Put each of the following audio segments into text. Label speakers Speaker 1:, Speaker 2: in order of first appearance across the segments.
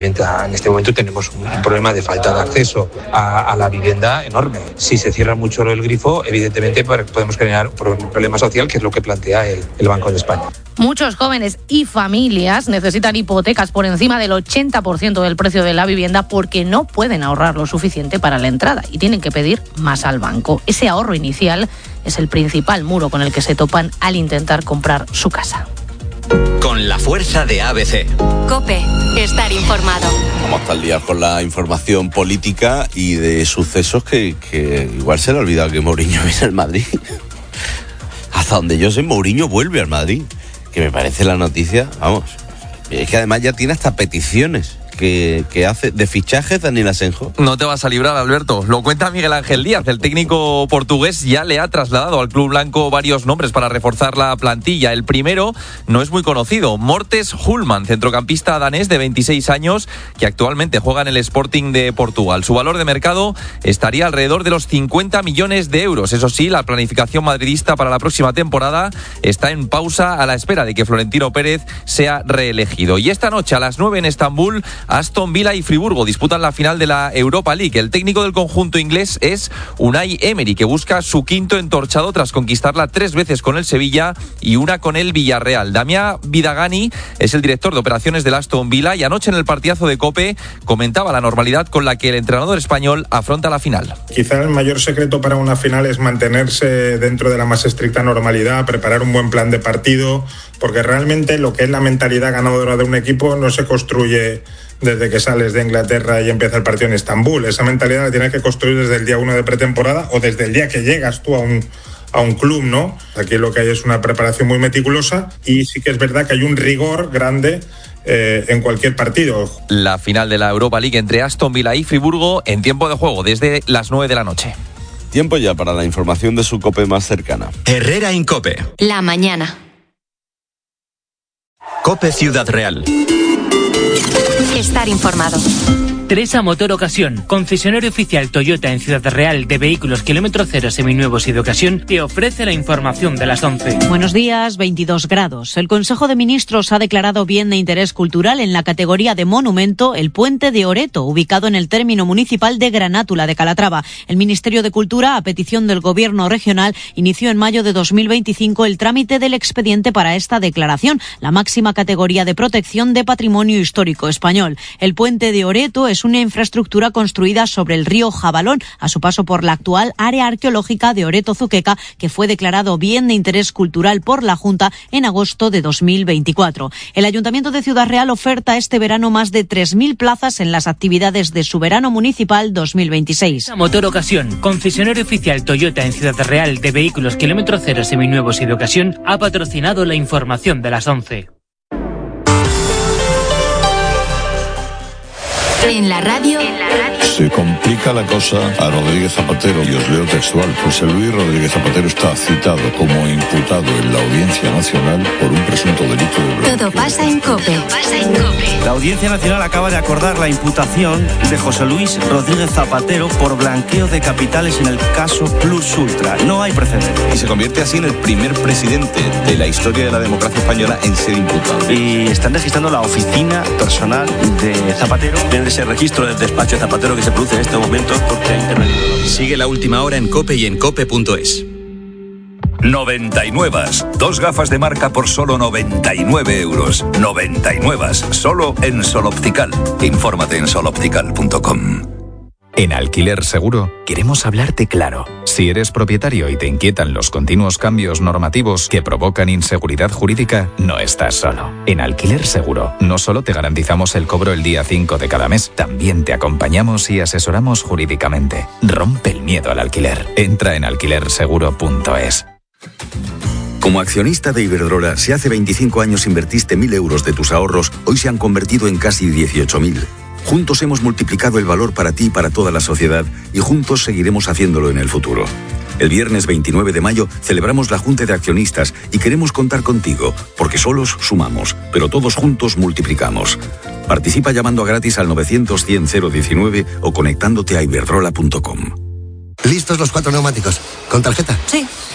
Speaker 1: En este momento tenemos un problema de falta de acceso a la vivienda enorme. Si se cierra mucho el grifo, evidentemente podemos generar un problema social, que es lo que plantea el Banco de España.
Speaker 2: Muchos jóvenes y familias necesitan hipotecas por encima del 80% del precio de la vivienda porque no pueden ahorrar lo suficiente para la entrada y tienen que pedir más al banco. Ese ahorro inicial es el principal muro con el que se topan al intentar comprar su casa.
Speaker 3: Con la fuerza de ABC.
Speaker 4: COPE. Estar informado.
Speaker 5: Vamos a estar al día con la información política y de sucesos que igual se le ha olvidado que Mourinho viene al Madrid. Hasta donde yo sé, Mourinho vuelve al Madrid. Que me parece la noticia, vamos. Es que además ya tiene hasta peticiones que hace de fichajes Daniel Asenjo.
Speaker 6: No te vas a librar, Alberto. Lo cuenta Miguel Ángel Díaz. El técnico portugués ya le ha trasladado al club blanco varios nombres para reforzar la plantilla. El primero no es muy conocido, Mortes Hulman, centrocampista danés de 26 años que actualmente juega en el Sporting de Portugal. Su valor de mercado estaría alrededor de los 50 millones de euros. Eso sí, la planificación madridista para la próxima temporada está en pausa a la espera de que Florentino Pérez sea reelegido. Y esta noche a las 9 en Estambul, Aston Villa y Friburgo disputan la final de la Europa League. El técnico del conjunto inglés es Unai Emery, que busca su quinto entorchado tras conquistarla 3 veces con el Sevilla y una con el Villarreal. Damián Vidagani es el director de operaciones del Aston Villa y anoche en el partidazo de COPE comentaba la normalidad con la que el entrenador español afronta la final.
Speaker 7: Quizá el mayor secreto para una final es mantenerse dentro de la más estricta normalidad, preparar un buen plan de partido, porque realmente lo que es la mentalidad ganadora de un equipo no se construye desde que sales de Inglaterra y empieza el partido en Estambul. Esa mentalidad la tienes que construir desde el día 1 de pretemporada o desde el día que llegas tú a un club, ¿no? Aquí lo que hay es una preparación muy meticulosa y sí que es verdad que hay un rigor grande en cualquier partido.
Speaker 6: La final de la Europa League entre Aston Villa y Friburgo en tiempo de juego desde las 9 de la noche.
Speaker 5: Tiempo ya para la información de su COPE más cercana.
Speaker 3: Herrera Incope.
Speaker 4: La mañana.
Speaker 3: COPE Ciudad Real.
Speaker 4: Estar informado.
Speaker 8: Teresa Motor Ocasión, concesionario oficial Toyota en Ciudad Real de vehículos kilómetro cero seminuevos y de ocasión, te ofrece la información de las 11.
Speaker 9: Buenos días, 22 grados. El Consejo de Ministros ha declarado bien de interés cultural en la categoría de monumento el Puente de Oreto, ubicado en el término municipal de Granátula de Calatrava. El Ministerio de Cultura, a petición del Gobierno regional, inició en mayo de 2025 el trámite del expediente para esta declaración, la máxima categoría de protección de patrimonio histórico español. El Puente de Oreto es una infraestructura construida sobre el río Jabalón a su paso por la actual área arqueológica de Oreto-Zuqueca, que fue declarado bien de interés cultural por la Junta en agosto de 2024. El Ayuntamiento de Ciudad Real oferta este verano más de 3.000 plazas en las actividades de su verano municipal 2026.
Speaker 8: Motor Ocasión, concesionario oficial Toyota en Ciudad Real de vehículos kilómetro cero seminuevos y de ocasión, ha patrocinado la información de las 11.
Speaker 4: En la radio.
Speaker 10: Se complica la cosa a Rodríguez Zapatero y os leo textual. José Luis Rodríguez Zapatero está citado como imputado en la Audiencia Nacional por un presunto delito de blanqueo.
Speaker 4: Todo pasa en COPE.
Speaker 11: La Audiencia Nacional acaba de acordar la imputación de José Luis Rodríguez Zapatero por blanqueo de capitales en el caso Plus Ultra. No hay precedentes.
Speaker 12: Y se convierte así en el primer presidente de la historia de la democracia española en ser imputado.
Speaker 11: Y están registrando la oficina personal de Zapatero.
Speaker 12: Debe ese registro del despacho de Zapatero que se produce en este momento porque ha intervenido.
Speaker 3: Sigue la última hora en COPE y en COPE.es.
Speaker 13: 99. 2 gafas de marca por solo 99 euros. 99. Solo en Sol Optical. Infórmate en soloptical.com.
Speaker 14: En Alquiler Seguro queremos hablarte claro. Si eres propietario y te inquietan los continuos cambios normativos que provocan inseguridad jurídica, no estás solo. En Alquiler Seguro no solo te garantizamos el cobro el día 5 de cada mes, también te acompañamos y asesoramos jurídicamente. Rompe el miedo al alquiler. Entra en alquilerseguro.es.
Speaker 15: Como accionista de Iberdrola, si hace 25 años invertiste 1.000 euros de tus ahorros, hoy se han convertido en casi 18.000. Juntos hemos multiplicado el valor para ti y para toda la sociedad y juntos seguiremos haciéndolo en el futuro. El viernes 29 de mayo celebramos la Junta de Accionistas y queremos contar contigo, porque solos sumamos, pero todos juntos multiplicamos. Participa llamando a gratis al 900-100-019 o conectándote a iberdrola.com.
Speaker 16: ¿Listos los 4 neumáticos? ¿Con tarjeta?
Speaker 4: Sí.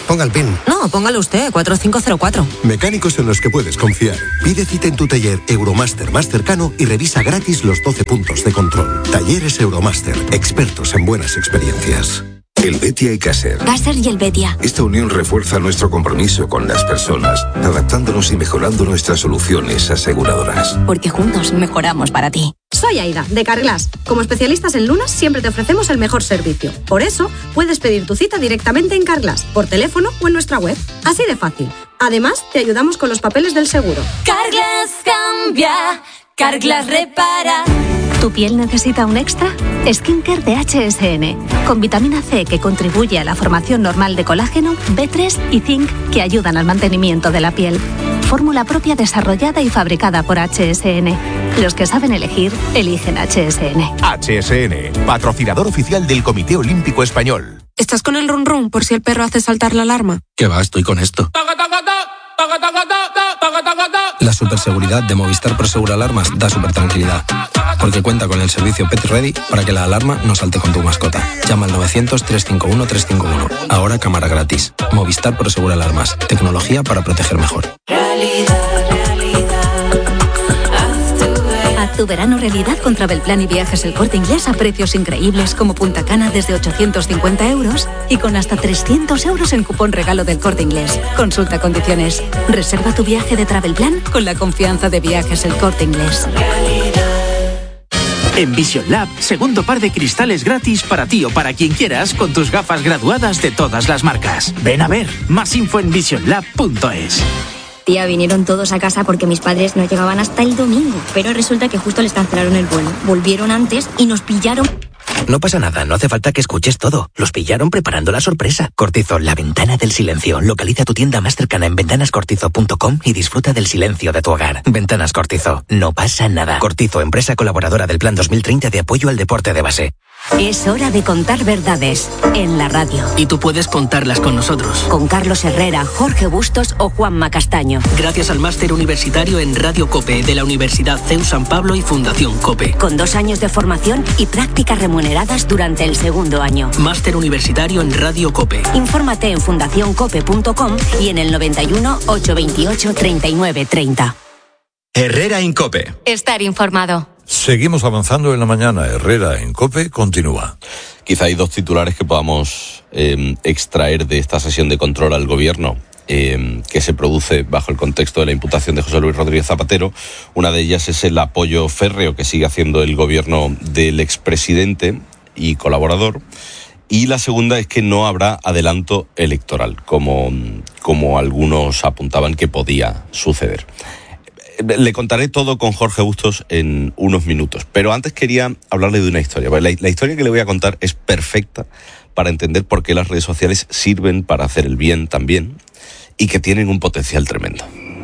Speaker 16: Ponga el PIN.
Speaker 17: No, póngalo usted, 4504.
Speaker 16: Mecánicos en los que puedes confiar. Pide cita en tu taller Euromaster más cercano y revisa gratis los 12 puntos de control. Talleres Euromaster, expertos en buenas experiencias.
Speaker 18: El Betia y Caser.
Speaker 4: Caser y el Betia.
Speaker 18: Esta unión refuerza nuestro compromiso con las personas, adaptándonos y mejorando nuestras soluciones aseguradoras.
Speaker 4: Porque juntos mejoramos para ti.
Speaker 19: Soy Aida, de Carglass. Como especialistas en lunas, siempre te ofrecemos el mejor servicio. Por eso, puedes pedir tu cita directamente en Carglass, por teléfono o en nuestra web. Así de fácil. Además, te ayudamos con los papeles del seguro.
Speaker 4: Carglass cambia, Carglass repara. ¿Tu piel necesita un extra? Skincare de HSN, con vitamina C que contribuye a la formación normal de colágeno, B3 y zinc que ayudan al mantenimiento de la piel. Fórmula propia desarrollada y fabricada por HSN. Los que saben elegir, eligen HSN.
Speaker 20: HSN, patrocinador oficial del Comité Olímpico Español.
Speaker 17: ¿Estás con el run run por si el perro hace saltar la alarma?
Speaker 21: ¿Qué va? Estoy con esto. La superseguridad de Movistar Prosegur Alarmas da super tranquilidad, porque cuenta con el servicio Pet Ready para que la alarma no salte con tu mascota. Llama al 900-351-351. Ahora cámara gratis. Movistar Prosegur Alarmas. Tecnología para proteger mejor.
Speaker 4: Haz tu verano realidad con Travelplan y Viajes El Corte Inglés a precios increíbles como Punta Cana desde 850 euros y con hasta 300 euros en cupón regalo del Corte Inglés. Consulta condiciones. Reserva tu viaje de Travelplan con la confianza de Viajes El Corte Inglés.
Speaker 22: En Vision Lab, segundo par de cristales gratis para ti o para quien quieras con tus gafas graduadas de todas las marcas. Ven a ver, más info en visionlab.es.
Speaker 23: Tía, vinieron todos a casa porque mis padres no llegaban hasta el domingo, pero resulta que justo les cancelaron el vuelo. Volvieron antes y nos pillaron.
Speaker 24: No pasa nada, no hace falta que escuches todo. Los pillaron preparando la sorpresa. Cortizo, la ventana del silencio. Localiza tu tienda más cercana en ventanascortizo.com y disfruta del silencio de tu hogar. Ventanas Cortizo, no pasa nada. Cortizo, empresa colaboradora del Plan 2030 de apoyo al deporte de base.
Speaker 4: Es hora de contar verdades en la radio.
Speaker 25: Y tú puedes contarlas con nosotros.
Speaker 4: Con Carlos Herrera, Jorge Bustos o Juanma Castaño.
Speaker 25: Gracias al máster universitario en Radio COPE de la Universidad CEU San Pablo y Fundación COPE.
Speaker 4: Con 2 años de formación y prácticas remuneradas durante el segundo año.
Speaker 25: Máster universitario en Radio COPE.
Speaker 4: Infórmate en fundacioncope.com y en el 91 828 3930.
Speaker 3: Herrera en COPE.
Speaker 4: Estar informado.
Speaker 10: Seguimos avanzando en la mañana. Herrera en COPE continúa.
Speaker 5: Quizá hay 2 titulares que podamos extraer de esta sesión de control al gobierno que se produce bajo el contexto de la imputación de José Luis Rodríguez Zapatero. Una de ellas es el apoyo férreo que sigue haciendo el gobierno del expresidente y colaborador. Y la segunda es que no habrá adelanto electoral, como algunos apuntaban que podía suceder. Le contaré todo con Jorge Bustos en unos minutos, pero antes quería hablarle de una historia. La historia que le voy a contar es perfecta para entender por qué las redes sociales sirven para hacer el bien también y que tienen un potencial tremendo.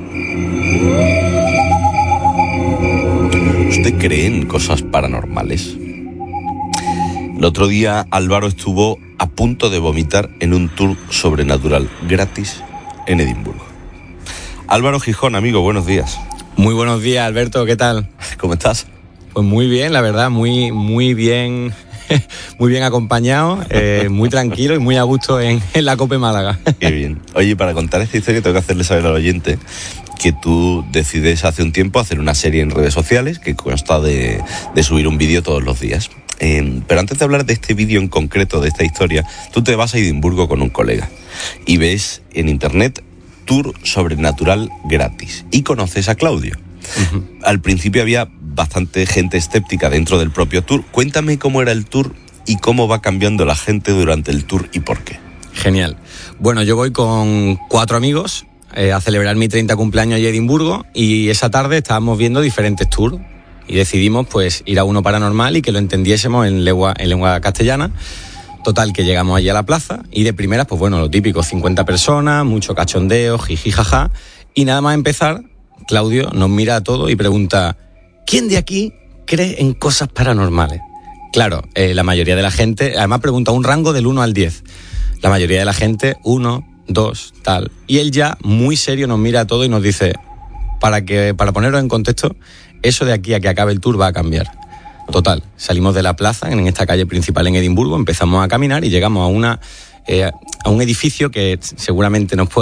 Speaker 5: ¿Usted cree en cosas paranormales? El otro día Álvaro estuvo a punto de vomitar en un tour sobrenatural gratis en Edimburgo. Álvaro Gijón, amigo, buenos días.
Speaker 26: Muy buenos días, Alberto, ¿qué tal?
Speaker 5: ¿Cómo estás?
Speaker 26: Pues muy bien, la verdad, muy bien, muy bien acompañado, muy tranquilo y muy a gusto en la COPE Málaga.
Speaker 5: Qué bien. Oye, para contar esta historia tengo que hacerle saber al oyente que tú decides hace un tiempo hacer una serie en redes sociales que consta de subir un vídeo todos los días. Pero antes de hablar de este vídeo en concreto, de esta historia, tú te vas a Edimburgo con un colega y ves en internet tour sobrenatural gratis y conoces a Claudio. Uh-huh. Al principio había bastante gente escéptica dentro del propio tour. Cuéntame cómo era el tour y cómo va cambiando la gente durante el tour y por qué.
Speaker 26: Genial. Bueno, yo voy con 4 amigos a celebrar mi 30 cumpleaños en Edimburgo y esa tarde estábamos viendo diferentes tours y decidimos pues ir a uno paranormal y que lo entendiésemos en lengua castellana. Total, que llegamos allí a la plaza y de primeras, pues bueno, lo típico, 50 personas, mucho cachondeo, jiji, jaja. Y nada más empezar, Claudio nos mira a todos y pregunta: ¿quién de aquí cree en cosas paranormales? Claro, la mayoría de la gente, además pregunta un rango del 1 al 10. La mayoría de la gente, 1, 2, tal. Y él ya, muy serio, nos mira a todos y nos dice: para ponerlo en contexto, eso de aquí a que acabe el tour va a cambiar. Total, salimos de la plaza, en esta calle principal en Edimburgo, empezamos a caminar y llegamos a una a un edificio que seguramente me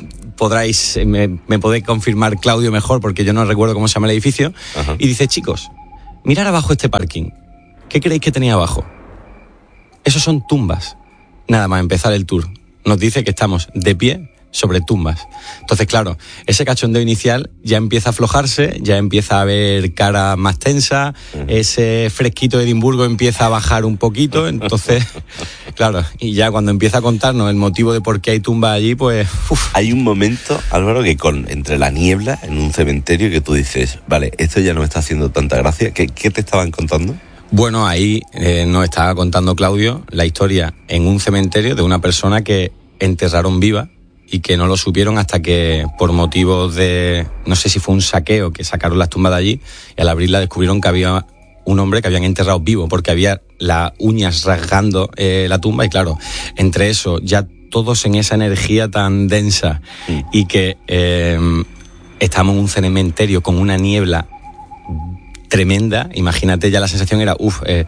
Speaker 26: podéis confirmar, Claudio, mejor, porque yo no recuerdo cómo se llama el edificio. Ajá. Y dice: chicos, mirad abajo este parking. ¿Qué creéis que tenía abajo? Esos son tumbas. Nada más empezar el tour, nos dice que estamos de pie sobre tumbas. Entonces, claro, ese cachondeo inicial ya empieza a aflojarse, ya empieza a haber cara más tensa, ese fresquito de Edimburgo empieza a bajar un poquito. Entonces, claro, y ya cuando empieza a contarnos el motivo de por qué hay tumbas allí, pues... Uf.
Speaker 5: Hay un momento, Álvaro, que entre la niebla en un cementerio, que tú dices: vale, esto ya no me está haciendo tanta gracia. ¿Qué te estaban contando?
Speaker 26: Bueno, ahí nos estaba contando Claudio la historia en un cementerio de una persona que enterraron viva y que no lo supieron hasta que, por motivos de, no sé si fue un saqueo, que sacaron las tumbas de allí, y al abrirla descubrieron que había un hombre que habían enterrado vivo, porque había las uñas rasgando la tumba. Y claro, entre eso, ya todos en esa energía tan densa, y que estamos en un cementerio con una niebla tremenda, imagínate, ya la sensación era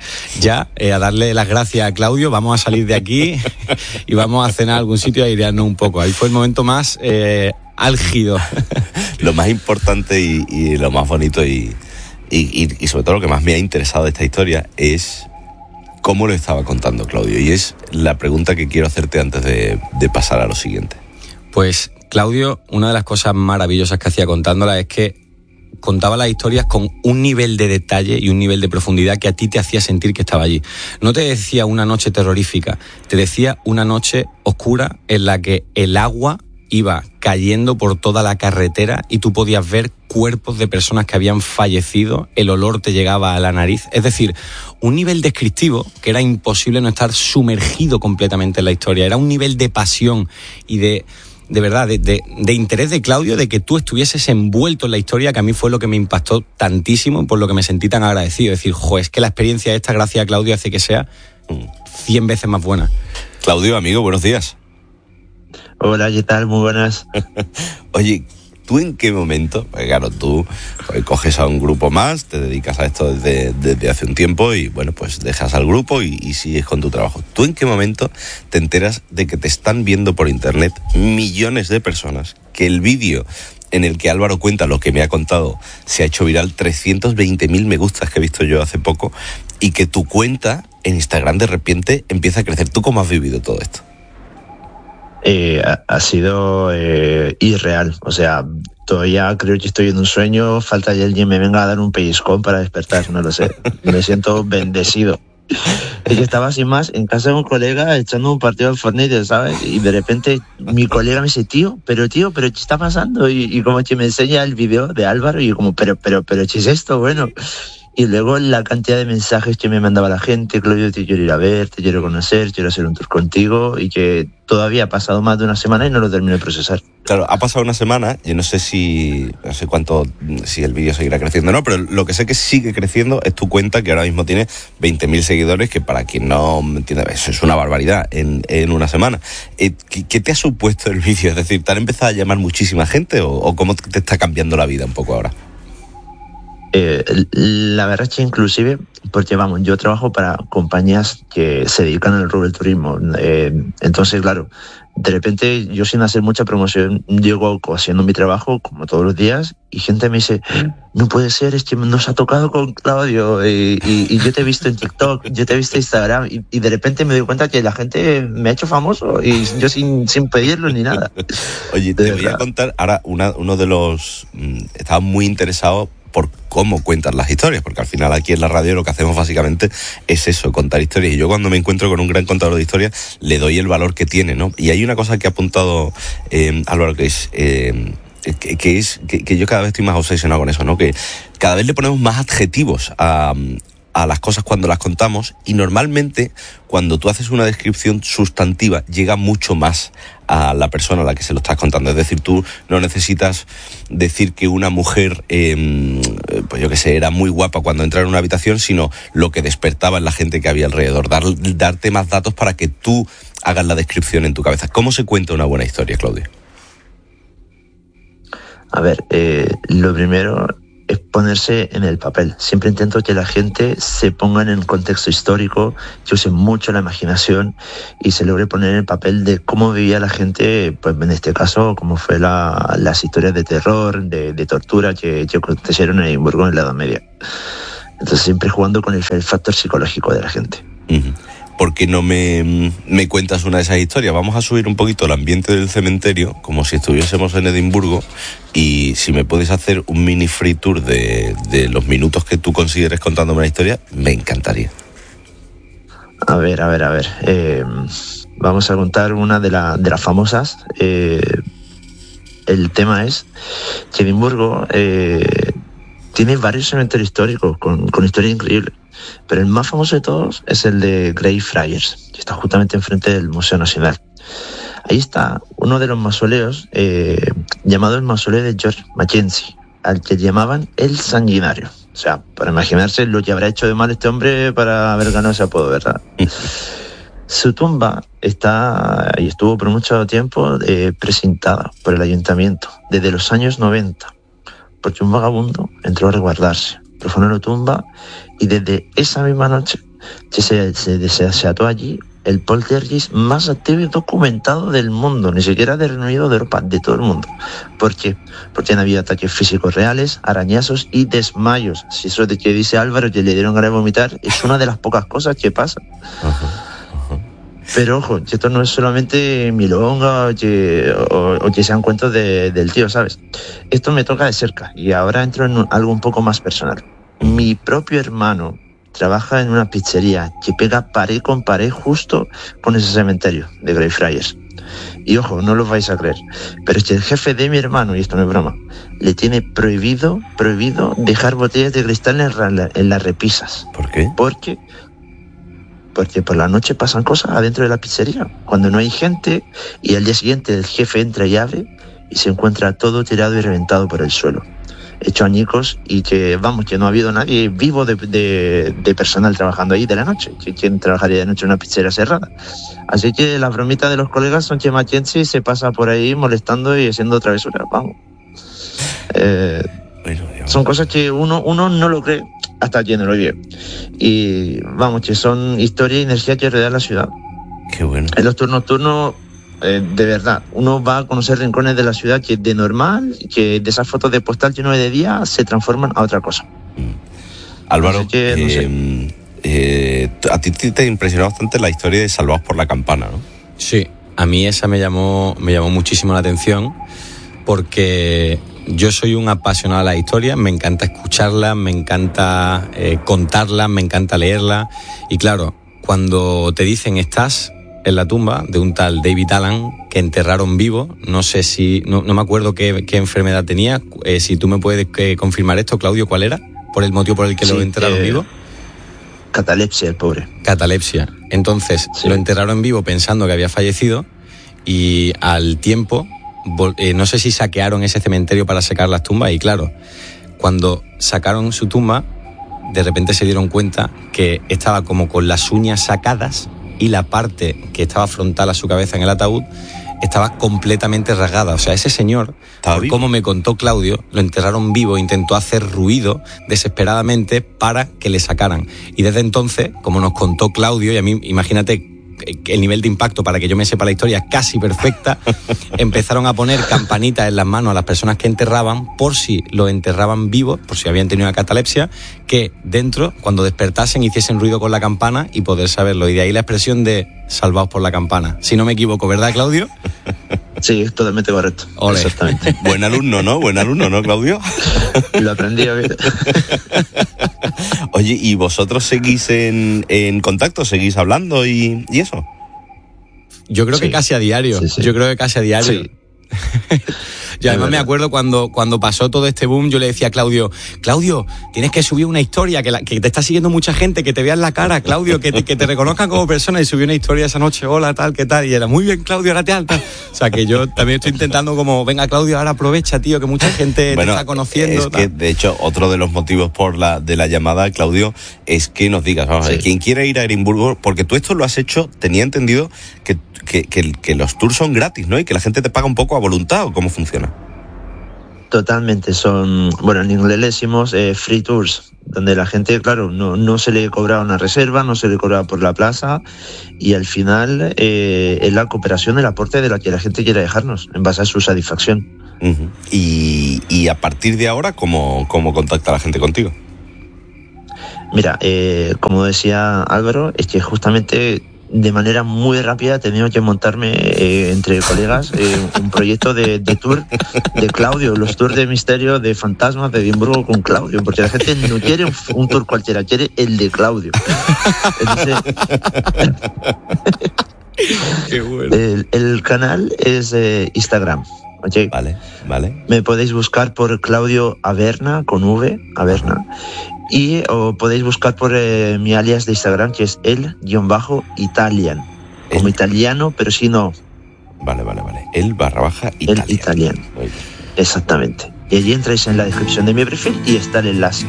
Speaker 26: a darle las gracias a Claudio, vamos a salir de aquí y vamos a cenar a algún sitio, a airearnos un poco. Ahí fue el momento más álgido.
Speaker 5: Lo más importante y lo más bonito y sobre todo lo que más me ha interesado de esta historia es cómo lo estaba contando Claudio, y es la pregunta que quiero hacerte antes de pasar a lo siguiente.
Speaker 26: Pues Claudio, una de las cosas maravillosas que hacía contándola es que contaba las historias con un nivel de detalle y un nivel de profundidad que a ti te hacía sentir que estaba allí. No te decía una noche terrorífica, te decía una noche oscura en la que el agua iba cayendo por toda la carretera y tú podías ver cuerpos de personas que habían fallecido, el olor te llegaba a la nariz. Es decir, un nivel descriptivo que era imposible no estar sumergido completamente en la historia. Era un nivel de pasión y de verdad, de interés de Claudio, de que tú estuvieses envuelto en la historia, que a mí fue lo que me impactó tantísimo, por lo que me sentí tan agradecido. Es decir, es que la experiencia esta, gracias a Claudio, hace que sea 100 veces más buena.
Speaker 5: Claudio, amigo, buenos días.
Speaker 1: Hola, ¿qué tal? Muy buenas.
Speaker 5: Oye, ¿tú en qué momento? Pues claro, tú coges a un grupo más, te dedicas a esto desde hace un tiempo y bueno, pues dejas al grupo y sigues con tu trabajo. ¿Tú en qué momento te enteras de que te están viendo por internet millones de personas, que el vídeo en el que Álvaro cuenta lo que me ha contado se ha hecho viral, 320.000 me gustas que he visto yo hace poco, y que tu cuenta en Instagram de repente empieza a crecer? ¿Tú cómo has vivido todo esto?
Speaker 1: Ha sido irreal, o sea, todavía creo que estoy en un sueño, falta que alguien me venga a dar un pellizcón para despertar, no lo sé, me siento bendecido. Y que estaba sin más en casa de un colega echando un partido al Fortnite, ¿sabes? Y de repente mi colega me dice: tío, pero ¿qué está pasando? Y como que me enseña el video de Álvaro y yo como, pero ¿qué es esto? Bueno... Y luego la cantidad de mensajes que me mandaba la gente: Claudio, te quiero ir a ver, te quiero conocer, quiero hacer un tour contigo, y que todavía ha pasado más de una semana y no lo termino de procesar.
Speaker 5: Claro, ha pasado una semana, yo no sé si el vídeo seguirá creciendo o no, pero lo que sé que sigue creciendo es tu cuenta, que ahora mismo tiene 20.000 seguidores, que para quien no me entiende, eso es una barbaridad en una semana. ¿Qué te ha supuesto el vídeo? Es decir, ¿te han empezado a llamar muchísima gente o cómo te está cambiando la vida un poco ahora?
Speaker 1: La verdad es que inclusive, porque vamos, yo trabajo para compañías que se dedican al rubro del turismo, entonces claro, de repente yo sin hacer mucha promoción llego haciendo mi trabajo como todos los días y gente me dice: no puede ser, es que nos ha tocado con Claudio y yo te he visto en TikTok, yo te he visto en Instagram, y de repente me doy cuenta que la gente me ha hecho famoso y yo sin pedirlo ni nada.
Speaker 5: Oye, te voy a contar ahora uno de los... estaba muy interesado por cómo cuentas las historias, porque al final aquí en la radio lo que hacemos básicamente es eso, contar historias, y yo cuando me encuentro con un gran contador de historias le doy el valor que tiene, ¿no? Y hay una cosa que ha apuntado Álvaro, que yo cada vez estoy más obsesionado con eso, ¿no? Que cada vez le ponemos más adjetivos a las cosas cuando las contamos, y normalmente cuando tú haces una descripción sustantiva llega mucho más a la persona a la que se lo estás contando. Es decir, tú no necesitas decir que una mujer, pues yo qué sé, era muy guapa cuando entraba en una habitación, sino lo que despertaba en la gente que había alrededor, darte más datos para que tú hagas la descripción en tu cabeza. ¿Cómo se cuenta una buena historia, Claudio?
Speaker 1: A ver, lo primero es ponerse en el papel. Siempre intento que la gente se ponga en el contexto histórico, que use mucho la imaginación y se logre poner en el papel de cómo vivía la gente, pues en este caso, cómo fue las historias de terror, de tortura que acontecieron en Edimburgo en la Edad Media. Entonces siempre jugando con el factor psicológico de la gente.
Speaker 5: ¿Por qué no me cuentas una de esas historias? Vamos a subir un poquito el ambiente del cementerio, como si estuviésemos en Edimburgo, y si me puedes hacer un mini free tour de los minutos que tú consideres contándome la historia, me encantaría.
Speaker 1: A ver. Vamos a contar una de las famosas. El tema es que Edimburgo tiene varios cementerios históricos con historias increíbles, pero el más famoso de todos es el de Greyfriars, que está justamente enfrente del Museo Nacional. Ahí está uno de los mausoleos llamado el mausoleo de George Mackenzie, al que llamaban el sanguinario. O sea, para imaginarse lo que habrá hecho de mal este hombre para haber ganado ese apodo, ¿verdad? Su tumba está y estuvo por mucho tiempo precintada por el ayuntamiento desde los años 90, porque un vagabundo entró a resguardarse, profanó la tumba y desde esa misma noche que se ató allí el poltergeist más activo y documentado del mundo, ni siquiera del Reino Unido, de Europa, de todo el mundo. ¿Por qué? Porque han habido ataques físicos reales, arañazos y desmayos. Si eso de que dice Álvaro que le dieron ganas de vomitar es una de las pocas cosas que pasa. Pero ojo, que esto no es solamente milonga o que sean cuentos del tío, ¿sabes? Esto me toca de cerca y ahora entro en algo un poco más personal. Mi propio hermano trabaja en una pizzería que pega pared con pared justo con ese cementerio de Greyfriars. Y ojo, no lo vais a creer, pero es que el jefe de mi hermano, y esto no es broma, le tiene prohibido dejar botellas de cristal en las repisas.
Speaker 5: ¿Por qué?
Speaker 1: Porque por la noche pasan cosas adentro de la pizzería, cuando no hay gente, y al día siguiente el jefe entra y abre y se encuentra todo tirado y reventado por el suelo, hecho añicos, y que no ha habido nadie vivo de personal trabajando ahí de la noche. ¿Quién trabajaría de noche en una pizzería cerrada? Así que las bromitas de los colegas son que Mackenzie se pasa por ahí molestando y haciendo travesuras, vamos. Son cosas que uno no lo cree hasta que no lo vive. Y vamos, que son historia y energía que rodean la ciudad.
Speaker 5: Qué bueno.
Speaker 1: En los turnos nocturnos, de verdad, uno va a conocer rincones de la ciudad que de normal, que de esas fotos de postal que uno ve de día, se transforman a otra cosa.
Speaker 5: Álvaro, a ti te impresionó bastante la historia de Salvados por la Campana, ¿no?
Speaker 26: Sí, a mí esa me llamó muchísimo la atención, porque yo soy un apasionado de la historia, me encanta escucharla, me encanta contarla, me encanta leerla, y claro, cuando te dicen estás en la tumba de un tal David Allan que enterraron vivo, no sé si, no me acuerdo qué enfermedad tenía, si tú me puedes confirmar esto, Claudio, ¿cuál era? ¿Por el motivo por el que lo enterraron vivo?
Speaker 1: Catalepsia, el pobre.
Speaker 26: Catalepsia. Entonces, lo enterraron vivo pensando que había fallecido, y al tiempo, no sé si saquearon ese cementerio para sacar las tumbas, y claro, cuando sacaron su tumba, de repente se dieron cuenta que estaba como con las uñas sacadas, y la parte que estaba frontal a su cabeza en el ataúd estaba completamente rasgada. O sea, ese señor, como me contó Claudio, lo enterraron vivo, intentó hacer ruido desesperadamente para que le sacaran. Y desde entonces, como nos contó Claudio, y a mí, imagínate el nivel de impacto, para que yo me sepa la historia casi perfecta, empezaron a poner campanitas en las manos a las personas que enterraban, por si lo enterraban vivos, por si habían tenido una catalepsia, que dentro, cuando despertasen, hiciesen ruido con la campana y poder saberlo. Y de ahí la expresión de Salvados por la Campana. Si no me equivoco, ¿verdad, Claudio?
Speaker 1: Sí, es totalmente correcto.
Speaker 5: Olé. Exactamente. Buen alumno, ¿no, Claudio?
Speaker 1: Lo aprendí a ver.
Speaker 5: Oye, ¿y vosotros seguís en contacto? ¿Seguís hablando y eso?
Speaker 26: Yo creo que casi a diario. Sí. Yo creo que casi a diario. Sí. Yo además me acuerdo cuando pasó todo este boom, yo le decía a Claudio, tienes que subir una historia, que te está siguiendo mucha gente, que te vean la cara, Claudio, que te reconozcan como persona, y subí una historia esa noche, hola, tal, ¿qué tal? Y era, muy bien, Claudio, ahora te alta. O sea, que yo también estoy intentando como, venga, Claudio, ahora aprovecha, tío, que mucha gente te está conociendo.
Speaker 5: Es que, de hecho, otro de los motivos de la llamada, Claudio, es que nos digas, vamos a ver, quien quiera ir a Edimburgo, porque tú esto lo has hecho, tenía entendido que los tours son gratis, ¿no? Y que la gente te paga un poco a voluntad, ¿o cómo funciona?
Speaker 1: Totalmente, son, bueno, en inglés le decimos free tours, donde la gente, claro, no se le cobra una reserva, no se le cobra por la plaza, y al final es la cooperación, el aporte de la que la gente quiere dejarnos, en base a su satisfacción.
Speaker 5: Uh-huh. Y a partir de ahora, ¿cómo contacta la gente contigo?
Speaker 1: Mira, como decía Álvaro, es que justamente de manera muy rápida he tenido que montarme entre colegas un proyecto de tour de Claudio, los tours de misterio de fantasmas de Edimburgo con Claudio, porque la gente no quiere un tour cualquiera, quiere el de Claudio. Entonces,
Speaker 26: qué bueno.
Speaker 1: El canal es Instagram. Okay.
Speaker 5: Vale.
Speaker 1: Me podéis buscar por Claudio Averna, con V, Averna. Y o podéis buscar por mi alias de Instagram, que es el_Italian. Como italiano, pero si no.
Speaker 5: Vale. El_Italian.
Speaker 1: El Italian. Exactamente. Y allí entráis en la descripción de mi perfil y está el enlace.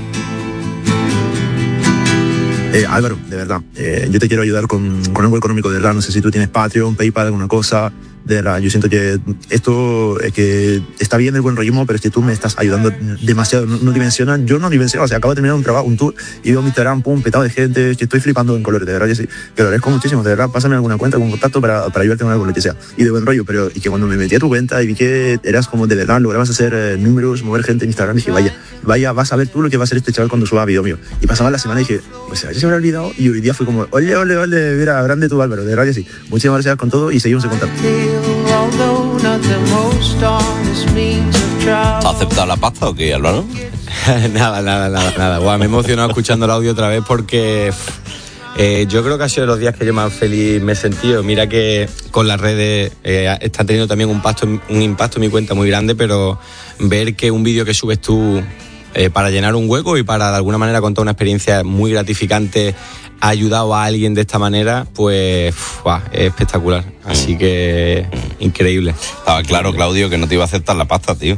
Speaker 2: Álvaro, de verdad, yo te quiero ayudar con algo económico, de verdad. No sé si tú tienes Patreon, PayPal, alguna cosa. De verdad, yo siento que esto que está bien el buen rollismo, pero es que tú me estás ayudando demasiado. No dimensionan, yo no dimensiono. O sea, acabo de terminar un trabajo, un tour, y veo mi Instagram, pum, petado de gente, que estoy flipando en colores, de verdad, que sí. Que lo agradezco muchísimo, de verdad. Pásame alguna cuenta, algún contacto para ayudarte con algo, lo que sea. Y de buen rollo, pero y que cuando me metí a tu cuenta y vi que eras como de verdad, lograbas hacer números, mover gente en Instagram, dije, vaya, vas a ver tú lo que va a hacer este chaval cuando suba video mío. Y pasaba la semana y dije, pues ya se me habrá olvidado, y hoy día fue como, ole, mira, grande tú, Álvaro, de verdad que sí. Muchísimas gracias con todo y seguimos en contacto.
Speaker 5: ¿Has aceptado la pasta o qué, Álvaro?
Speaker 26: Nada. Guau, me he emocionado escuchando el audio otra vez porque yo creo que ha sido de los días que yo más feliz me he sentido. Mira que con las redes está teniendo también un impacto en mi cuenta muy grande, pero ver que un vídeo que subes tú para llenar un hueco y para de alguna manera contar una experiencia muy gratificante ha ayudado a alguien de esta manera, pues es espectacular. Así que increíble.
Speaker 5: Estaba claro, Claudio, que no te iba a aceptar la pasta, tío.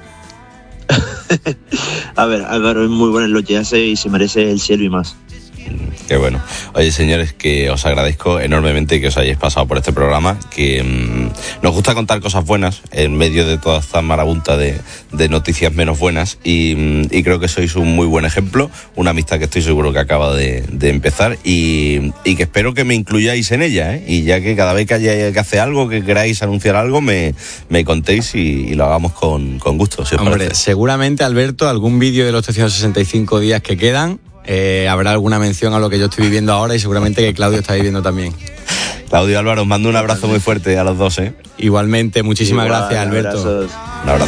Speaker 1: A ver, Álvaro es muy bueno en lo que hace y se merece el cielo y más.
Speaker 5: Qué bueno. Oye, señores, que os agradezco enormemente que os hayáis pasado por este programa, que nos gusta contar cosas buenas en medio de toda esta marabunta de noticias menos buenas, y creo que sois un muy buen ejemplo, una amistad que estoy seguro que acaba de empezar, y que espero que me incluyáis en ella, y ya que cada vez que haya que hacer algo, que queráis anunciar algo, me contéis y lo hagamos con gusto, si os parece.
Speaker 26: Seguramente, Alberto, algún vídeo de los 365 días que quedan, habrá alguna mención a lo que yo estoy viviendo ahora, y seguramente que Claudio está viviendo también.
Speaker 5: Claudio, Álvaro, os mando un abrazo muy fuerte a los dos. Igualmente,
Speaker 26: muchísimas gracias, Alberto.
Speaker 5: Un abrazo.